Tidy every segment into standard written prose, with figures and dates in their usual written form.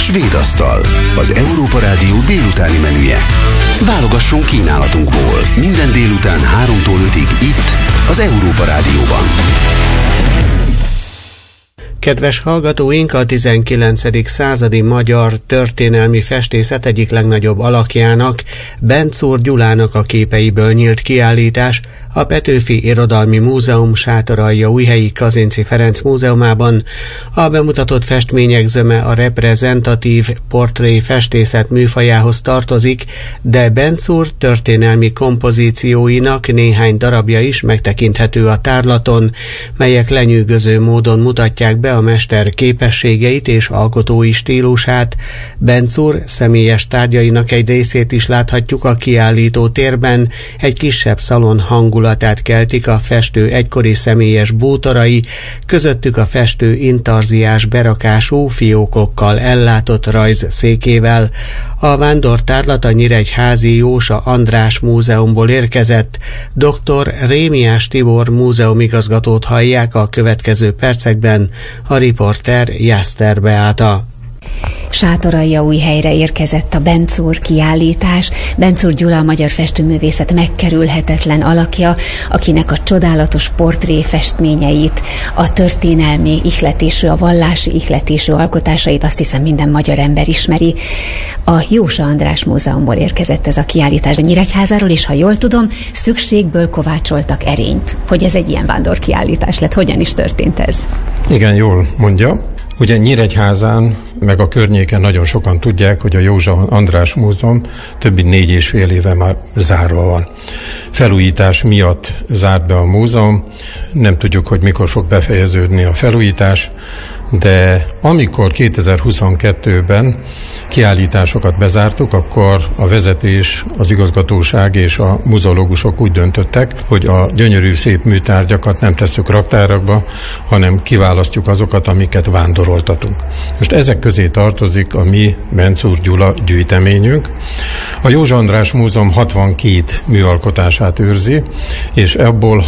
Svéd asztal, az Európa Rádió délutáni menüje. Válogasson kínálatunkból minden délután 3-tól 5-ig itt, az Európa Rádióban. Kedves hallgatóink, a 19. századi magyar történelmi festészet egyik legnagyobb alakjának, Benczúr Gyulának a képeiből nyílt kiállítás a Petőfi Irodalmi Múzeum Sátoraljaújhelyi Kazinczy Ferenc Múzeumában. A bemutatott festmények zöme a reprezentatív portré festészet műfajához tartozik, de Benczúr történelmi kompozícióinak néhány darabja is megtekinthető a tárlaton, melyek lenyűgöző módon mutatják be a mester képességeit és alkotói stílusát. Benczúr személyes tárgyainak egy részét is láthatjuk a kiállító térben, egy kisebb szalon hangulatát keltik a festő egykori személyes bútorai, közöttük a festő intarziás berakású fiókokkal ellátott rajzszékével. A vándortárlat a nyíregyházi Jósa András Múzeumból érkezett. Dr. Rémiás Tibor múzeumigazgatót hallják a következő percekben, a riporter Jászter Beáta. Sátoraljaújhelyre érkezett a Benczúr kiállítás. Benczúr Gyula a magyar festőművészet megkerülhetetlen alakja, akinek a csodálatos portré festményeit, a történelmi ihletésű, a vallási ihletésű alkotásait azt hiszem minden magyar ember ismeri. A Jósa András Múzeumból érkezett ez a kiállítás a Nyíregyházáról, és ha jól tudom, szükségből kovácsoltak erényt, hogy ez egy ilyen vándorkiállítás lett. Hogyan is történt ez? Igen, jól mondja. Ugye Nyíregyházán, meg a környéken nagyon sokan tudják, hogy a Jósa András Múzeum többi 4,5 éve már zárva van. Felújítás miatt zárt be a múzeum, nem tudjuk, hogy mikor fog befejeződni a felújítás, de amikor 2022-ben kiállításokat bezártuk, akkor a vezetés, az igazgatóság és a muzeológusok úgy döntöttek, hogy a gyönyörű szép műtárgyakat nem tesszük raktárakba, hanem kiválasztjuk azokat, amiket vándoroltatunk. Most ezek közé tartozik a mi Benczúr Gyula gyűjteményünk. A Jósa András Múzeum 62 műalkotását őrzi, és ebből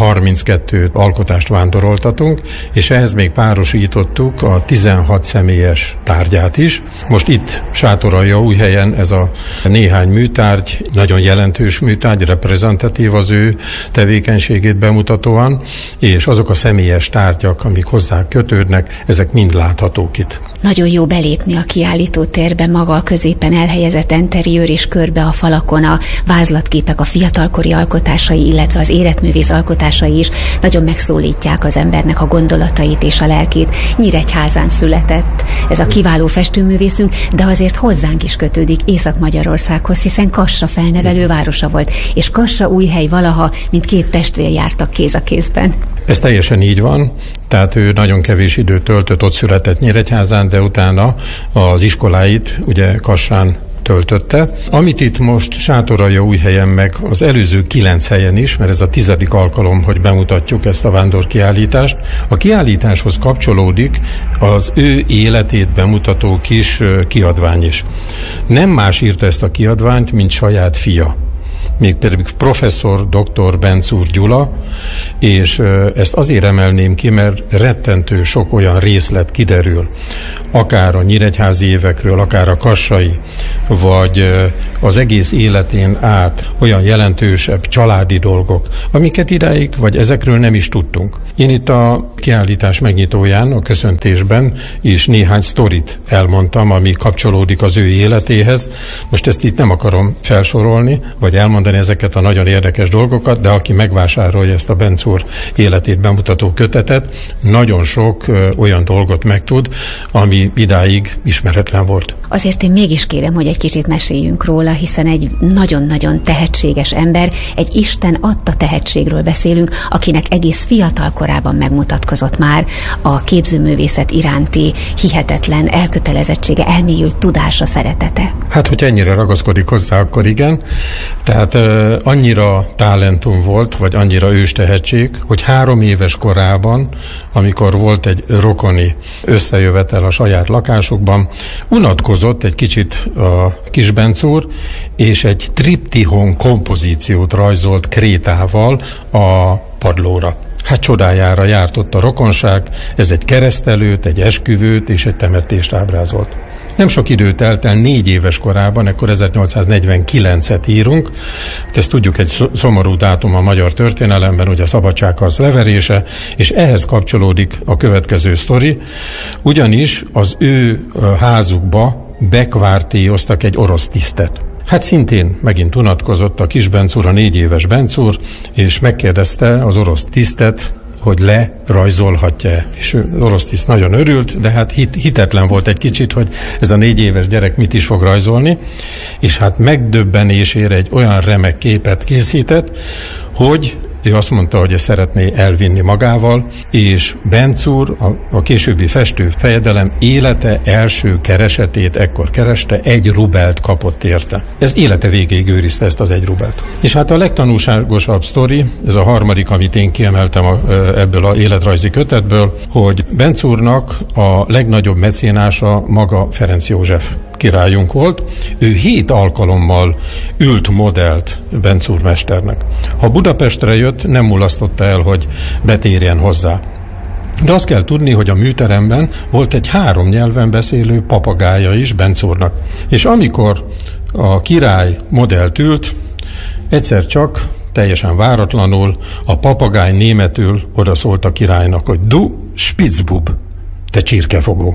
32 alkotást vándoroltatunk, és ehhez még párosítottuk a 16 személyes tárgyát is. Most itt Sátoraljaújhelyen ez a néhány műtárgy, nagyon jelentős műtárgy, reprezentatív az ő tevékenységét bemutatóan, és azok a személyes tárgyak, amik hozzá kötődnek, ezek mind láthatók itt. Nagyon jó belépni a kiállító térbe, maga a középen elhelyezett interiőr és körbe a falakon a vázlatképek, a fiatalkori alkotásai, illetve az életművész alkotásai is nagyon megszólítják az embernek a gondolatait és a lelkét. Nyíregyházán született ez a kiváló festőművészünk, de azért hozzánk is kötődik Észak-Magyarországhoz, hiszen Kassa felnevelő városa volt, és Kassa-Újhely valaha, mint két testvér jártak kéz a kézben. Ez teljesen így van, tehát ő nagyon kevés időt töltött, ott született Nyíregyházán, de utána az iskoláit ugye Kassán töltötte. Amit itt most Sátoraljaújhelyen meg az előző 9 helyen is, mert ez a 10. alkalom, hogy bemutatjuk ezt a vándorkiállítást, a kiállításhoz kapcsolódik az ő életét bemutató kis kiadvány is. Nem más írta ezt a kiadványt, mint saját fia. Mégpedig professzor dr. Benczúr Gyula, és ezt azért emelném ki, mert rettentő sok olyan részlet kiderül, akár a nyíregyházi évekről, akár a kassai, vagy az egész életén át olyan jelentősebb családi dolgok, amiket idáig, vagy ezekről nem is tudtunk. Én itt a kiállítás megnyitóján, a köszöntésben is néhány sztorit elmondtam, ami kapcsolódik az ő életéhez. Most ezt itt nem akarom felsorolni, vagy elmondani ezeket a nagyon érdekes dolgokat, de aki megvásárolja ezt a Benczúr életét bemutató kötetet, nagyon sok olyan dolgot megtud, ami idáig ismeretlen volt. Azért én mégis kérem, hogy egy kicsit meséljünk róla, hiszen egy nagyon-nagyon tehetséges ember, egy Isten adta tehetségről beszélünk, akinek egész fiatal korában megmutatkozott már a képzőművészet iránti hihetetlen elkötelezettsége, elmélyült tudása, szeretete. Hát, hogy ennyire ragaszkodik hozzá, akkor igen. Tehát annyira talentum volt, vagy annyira őstehetség, hogy 3 éves korában, amikor volt egy rokoni összejövetel a saját lakásukban, unatkozott egy kicsit a kis Benczúr, és egy triptihon kompozíciót rajzolt krétával a padlóra. Hát csodájára járt ott a rokonság, ez egy keresztelőt, egy esküvőt és egy temetést ábrázolt. Nem sok idő telt el, 4 éves korában, ekkor 1849-et írunk, ezt tudjuk, egy szomorú dátum a magyar történelemben, ugye a szabadságharc leverése, és ehhez kapcsolódik a következő sztori, ugyanis az ő házukba bekvártéoztak egy orosz tisztet. Hát szintén megint unatkozott a kis Bencúr, a 4 éves Bencúr, és megkérdezte az orosz tisztet, hogy lerajzolhatja. És az orosz tiszt nagyon örült, de hát hitetlen volt egy kicsit, hogy ez a 4 éves gyerek mit is fog rajzolni, és hát megdöbbenésére egy olyan remek képet készített, hogy ő azt mondta, hogy ezt szeretné elvinni magával, és Bencúr, a későbbi festő fejedelem élete első keresetét ekkor kereste, 1 rubelt kapott érte. Ez élete végéig őrizte ezt az 1 rubelt. És hát a legtanulságosabb sztori, ez a harmadik, amit én kiemeltem ebből az életrajzi kötetből, hogy Bencúrnak a legnagyobb mecénása maga Ferenc József királyunk volt. Ő 7 alkalommal ült modellt Bencúr mesternek. Ha Budapestre jött, nem mulasztotta el, hogy betérjen hozzá. De azt kell tudni, hogy a műteremben volt egy 3 nyelven beszélő papagája is Bencúrnak. És amikor a király modellt ült, egyszer csak, teljesen váratlanul a papagáj németül odaszólt a királynak, hogy du Spitzbub, te csirkefogó.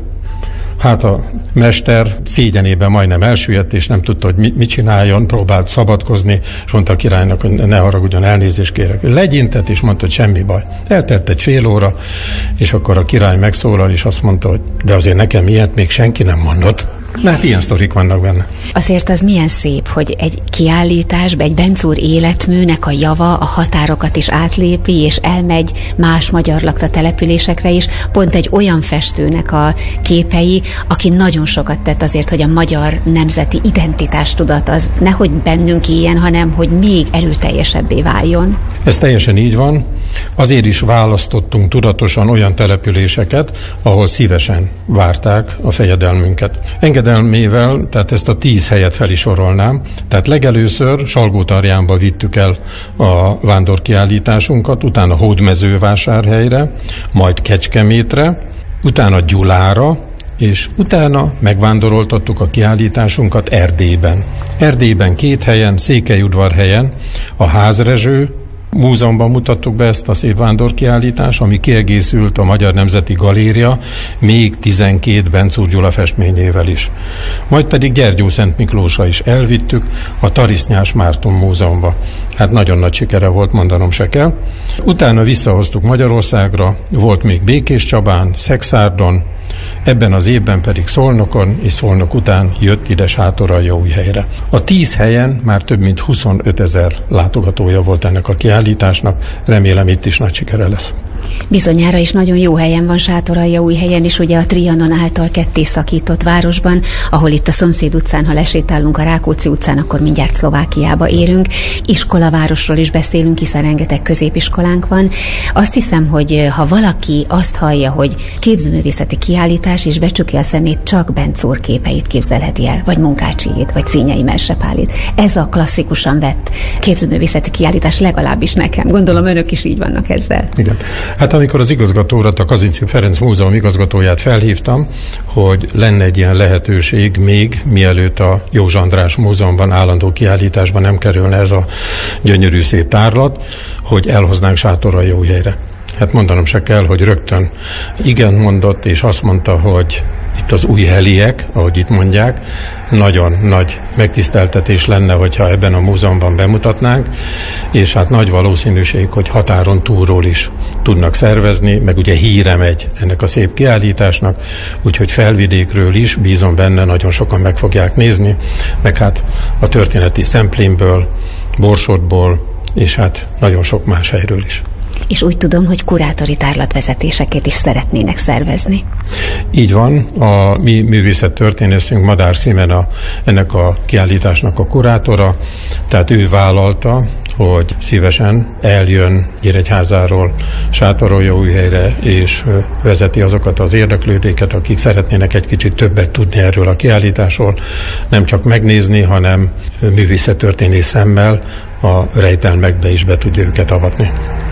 Hát a mester szégyenében majdnem elsüllyedt, és nem tudta, hogy mit csináljon, próbált szabadkozni, és mondta a királynak, hogy ne haragudjon, elnézést kérek. Legyintett, és mondta, hogy semmi baj. Eltelt egy fél óra, és akkor a király megszólal, és azt mondta, hogy de azért nekem ilyet még senki nem mondott. Na hát ilyen sztorik vannak benne. Azért az milyen szép, hogy egy kiállításban egy Bencúr életműnek a java a határokat is átlépi, és elmegy más magyar lakta településekre is, pont egy olyan festőnek a képei, aki nagyon sokat tett azért, hogy a magyar nemzeti identitástudat az nehogy bennünk éljen, hanem hogy még erőteljesebbé váljon. Ez teljesen így van. Azért is választottunk tudatosan olyan településeket, ahol szívesen várták a fejedelmünket. Engedelmével, tehát ezt a 10 helyet fel is sorolnám. Tehát legelőször Salgótarjánba vittük el a vándorkiállításunkat, utána Hódmezővásárhelyre, majd Kecskemétre, utána Gyulára, és utána megvándoroltattuk a kiállításunkat Erdélyben. Erdélyben 2 helyen, Székelyudvarhelyen a Házrezső Múzeumban mutattuk be ezt a szép vándorkiállítást, ami kiegészült a Magyar Nemzeti Galéria még 12 Bencúr Gyula festményével is. Majd pedig Gyergyószent Miklósra is elvittük, a Tarisznyás Márton Múzeumba. Hát nagyon nagy sikere volt, mondanom se kell. Utána visszahoztuk Magyarországra, volt még Békéscsabán, Szekszárdon, ebben az évben pedig Szolnokon, és Szolnok után jött ide Sátoraljaújhelyre. A 10 helyen már több mint 25 000 látogatója volt ennek a kiállításnak, remélem itt is nagy sikere lesz. Bizonyára is nagyon jó helyen van Sátoraljaújhelyen is, ugye a Trianon által ketté szakított városban, ahol itt a szomszéd utcán, ha lesétálunk a Rákóczi utcán, akkor mindjárt Szlovákiába érünk. Iskolavárosról is beszélünk, hiszen rengeteg középiskolánk van. Azt hiszem, hogy ha valaki azt hallja, hogy képzőművészeti kiállítás, és becsukja a szemét, csak Bencúr képeit képzelheti el, vagy Munkácsiét, vagy Színyei Mersepálit. Ez a klasszikusan vett képzőművészeti kiállítás, legalábbis nekem. Gondolom önök is így vannak ezzel. Igen. Hát amikor az igazgatórat, a Kazinczy Ferenc Múzeum igazgatóját felhívtam, hogy lenne egy ilyen lehetőség még, mielőtt a József András Múzeumban állandó kiállításban nem kerülne ez a gyönyörű szép tárlat, hogy elhoznánk Sátoraljaújhelyre. Hát mondanom se kell, hogy rögtön igen mondott, és azt mondta, hogy itt az újhelyiek, ahogy itt mondják, nagyon nagy megtiszteltetés lenne, hogyha ebben a múzeumban bemutatnánk, és hát nagy valószínűség, hogy határon túlról is tudnak szervezni, meg ugye híre megy ennek a szép kiállításnak, úgyhogy felvidékről is, bízom benne, nagyon sokan meg fogják nézni, meg hát a történeti Szemplénből, Borsodból, és hát nagyon sok más helyről is. És úgy tudom, hogy kurátori tárlatvezetéseket is szeretnének szervezni. Így van, a mi művészettörténészünk Madár Szimena ennek a kiállításnak a kurátora, tehát ő vállalta, hogy szívesen eljön Nyíregyházáról Sátoraljaújhelyre, és vezeti azokat az érdeklődőket, akik szeretnének egy kicsit többet tudni erről a kiállításról, nem csak megnézni, hanem művészettörténész szemmel a rejtelmekbe is be tudja őket avatni.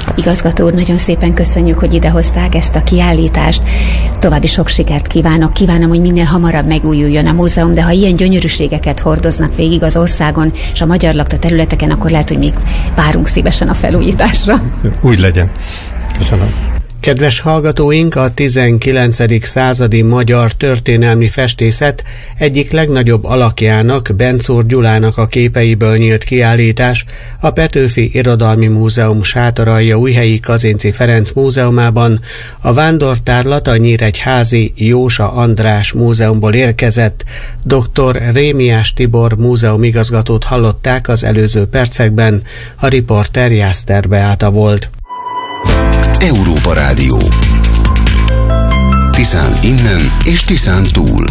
Igazgató úr, nagyon szépen köszönjük, hogy idehozták ezt a kiállítást. További sok sikert kívánok. Kívánom, hogy minél hamarabb megújuljon a múzeum, de ha ilyen gyönyörűségeket hordoznak végig az országon és a magyar lakta területeken, akkor lehet, hogy még várunk szívesen a felújításra. Úgy legyen. Köszönöm. Kedves hallgatóink, a 19. századi magyar történelmi festészet egyik legnagyobb alakjának, Bencúr Gyulának a képeiből nyílt kiállítás a Petőfi Irodalmi Múzeum Sátoraljaújhelyi Kazinczy Ferenc Múzeumában a vándortárlat a nyíregyházi Jósa András Múzeumból érkezett. Dr. Rémiás Tibor múzeumigazgatót hallották az előző percekben, a riporter Jászter Beáta volt. Európa Rádió. Tiszán innen és Tiszán túl.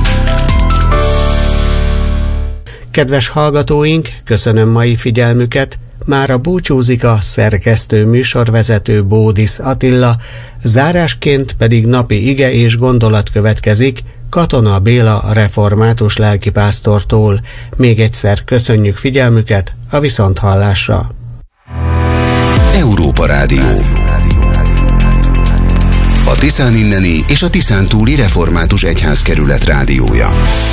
Kedves hallgatóink, köszönöm mai figyelmüket. Mára búcsúzik a szerkesztő műsorvezető Bódisz Attila, zárásként pedig napi ige és gondolat következik Katona Béla református lelkipásztortól. Még egyszer köszönjük figyelmüket, a viszonthallásra. Európa Rádió. A Tiszán inneni és a Tiszán túli református egyházkerület rádiója.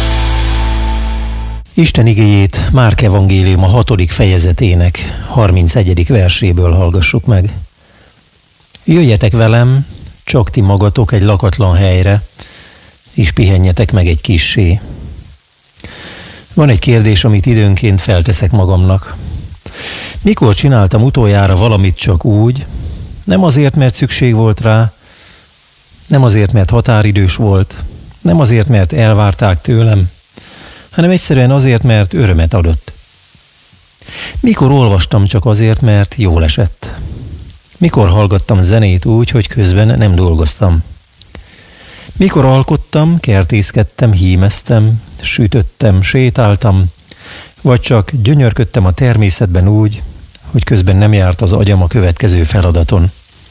Isten igéjét Márk evangélium a 6. fejezetének 31. verséből hallgassuk meg. Jöjjetek velem, csak ti magatok egy lakatlan helyre, és pihenjetek meg egy kissé. Van egy kérdés, amit időnként felteszek magamnak. Mikor csináltam utoljára valamit csak úgy, nem azért, mert szükség volt rá, nem azért, mert határidős volt, nem azért, mert elvárták tőlem, hanem egyszerűen azért, mert örömet adott. Mikor olvastam csak azért, mert jól esett? Mikor hallgattam zenét úgy, hogy közben nem dolgoztam? Mikor alkottam, kertészkedtem, hímeztem, sütöttem, sétáltam, vagy csak gyönyörködtem a természetben úgy, hogy közben nem járt az agyam a következő feladaton?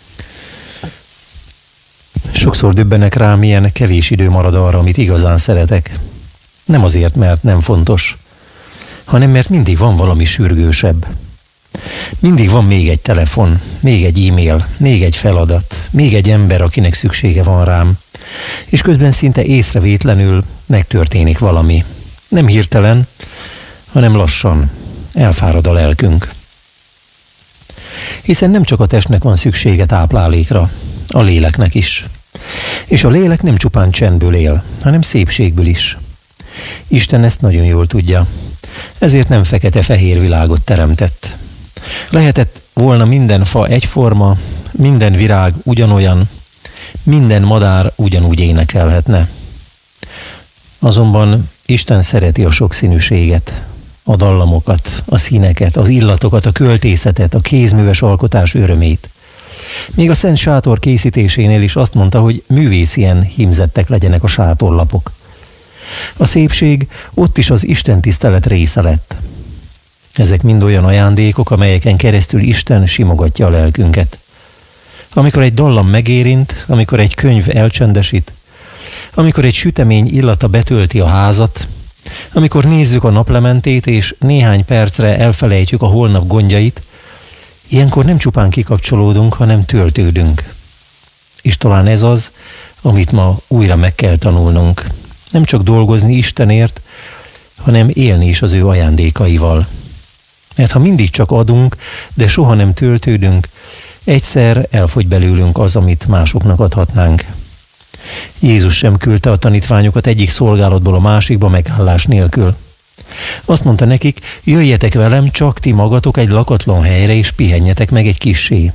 Sokszor döbbenek rá, milyen kevés idő marad arra, amit igazán szeretek. Nem azért, mert nem fontos, hanem mert mindig van valami sürgősebb. Mindig van még egy telefon, még egy e-mail, még egy feladat, még egy ember, akinek szüksége van rám, és közben szinte észrevétlenül megtörténik valami. Nem hirtelen, hanem lassan. Elfárad a lelkünk. Hiszen nem csak a testnek van szüksége táplálékra, a léleknek is. És a lélek nem csupán csendből él, hanem szépségből is. Isten ezt nagyon jól tudja. Ezért nem fekete-fehér világot teremtett. Lehetett volna minden fa egyforma, minden virág ugyanolyan, minden madár ugyanúgy énekelhetne. Azonban Isten szereti a sokszínűséget, a dallamokat, a színeket, az illatokat, a költészetet, a kézműves alkotás örömét. Még a Szent Sátor készítésénél is azt mondta, hogy művészien hímzettek legyenek a sátorlapok. A szépség ott is az Isten tisztelet része lett. Ezek mind olyan ajándékok, amelyeken keresztül Isten simogatja a lelkünket. Amikor egy dallam megérint, amikor egy könyv elcsendesít, amikor egy sütemény illata betölti a házat, amikor nézzük a naplementét, és néhány percre elfelejtjük a holnap gondjait, ilyenkor nem csupán kikapcsolódunk, hanem töltődünk. És talán ez az, amit ma újra meg kell tanulnunk. Nem csak dolgozni Istenért, hanem élni is az ő ajándékaival. Mert ha mindig csak adunk, de soha nem töltődünk, egyszer elfogy belőlünk az, amit másoknak adhatnánk. Jézus sem küldte a tanítványokat egyik szolgálatból a másikba megállás nélkül. Azt mondta nekik, jöjjetek velem, csak ti magatok egy lakatlan helyre, és pihenjetek meg egy kissé.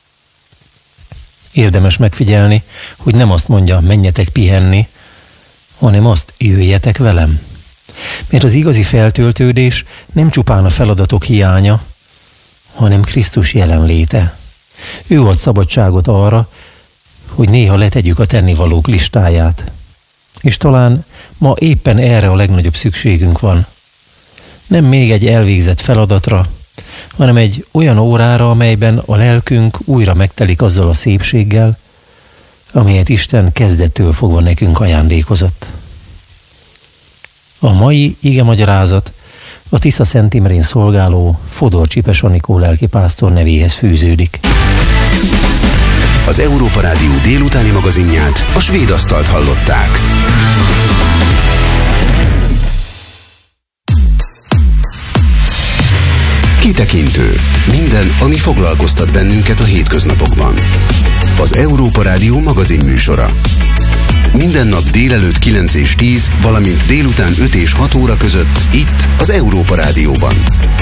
Érdemes megfigyelni, hogy nem azt mondja, menjetek pihenni, hanem azt, jöjjetek velem. Mert az igazi feltöltődés nem csupán a feladatok hiánya, hanem Krisztus jelenléte. Ő ad szabadságot arra, hogy néha letegyük a tennivalók listáját. És talán ma éppen erre a legnagyobb szükségünk van. Nem még egy elvégzett feladatra, hanem egy olyan órára, amelyben a lelkünk újra megtelik azzal a szépséggel, amelyet Isten kezdettől fogva nekünk ajándékozott. A mai igemagyarázat a Tisza-Szent Imrén szolgáló Fodor Csipes Anikó lelkipásztor nevéhez fűződik. Az Európa Rádió délutáni magazinját, a Svéd Asztalt hallották. Kitekintő. Minden, ami foglalkoztat bennünket a hétköznapokban. Az Európa Rádió magazin műsora. Minden nap délelőtt 9 és 10, valamint délután 5 és 6 óra között itt az Európa Rádióban.